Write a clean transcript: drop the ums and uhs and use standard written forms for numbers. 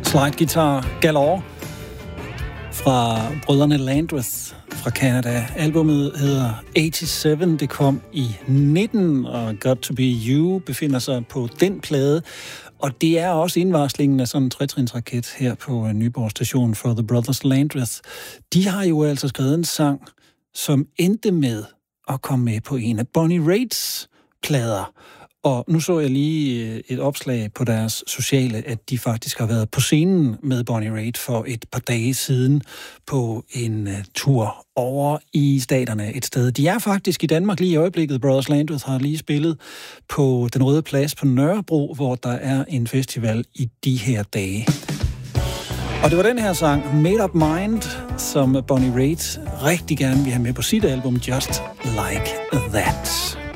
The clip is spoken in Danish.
Slide guitar galore fra brødrene Landreth fra Canada. Albummet hedder 87, det kom i 19, og Got to Be You befinder sig på den plade. Og det er også indvarslingen af sådan en tretrinsraket her på Nyborg Station for The Brothers Landreth. De har jo altså skrevet en sang, som endte med at komme med på en af Bonnie Raids plader. Og nu så jeg lige et opslag på deres sociale, at de faktisk har været på scenen med Bonnie Raitt for et par dage siden på en tur over i staterne et sted. De er faktisk i Danmark lige i øjeblikket. Brothers Landreth har lige spillet på Den Røde Plads på Nørrebro, hvor der er en festival i de her dage. Og det var den her sang, Made Up Mind, som Bonnie Raitt rigtig gerne vil have med på sit album Just Like That.